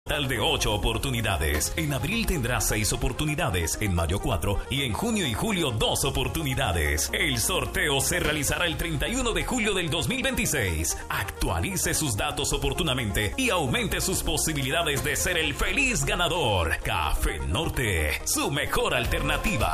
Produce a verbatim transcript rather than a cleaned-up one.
Tal de ocho oportunidades. En abril tendrás seis oportunidades, en mayo cuatro y en junio y julio dos oportunidades. El sorteo se realizará el treinta y uno de julio del dos mil veintiséis. Actualice sus datos oportunamente y aumente sus posibilidades de ser el feliz ganador. Café Norte, su mejor alternativa.